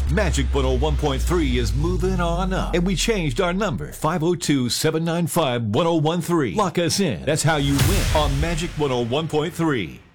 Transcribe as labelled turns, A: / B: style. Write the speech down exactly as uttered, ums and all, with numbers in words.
A: Magic one oh one point three is moving on up, and we changed our number. five oh two, seven nine five, one oh one three. Lock us in. That's how you win on Magic one oh one point three.